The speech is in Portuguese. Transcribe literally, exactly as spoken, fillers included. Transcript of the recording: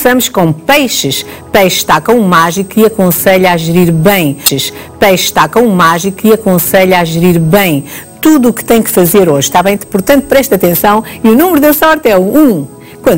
Começamos com peixes. Peixe está com um mágico e aconselha a gerir bem. Peixe está com um mágico e aconselha a gerir bem tudo o que tem que fazer hoje, está bem? Portanto, preste atenção e o número da sorte é o um.